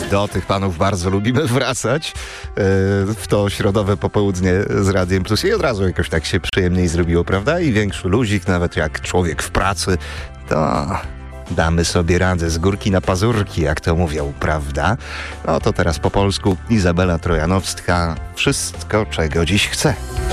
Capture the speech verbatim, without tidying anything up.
Do tych panów bardzo lubimy wracać w to środowe popołudnie z Radiem Plus i od razu jakoś tak się przyjemniej zrobiło, prawda? I większy luzik, nawet jak człowiek w pracy, to damy sobie radę z górki na pazurki, jak to mówią, prawda? No to teraz po polsku Izabela Trojanowska, Wszystko, czego dziś chcę.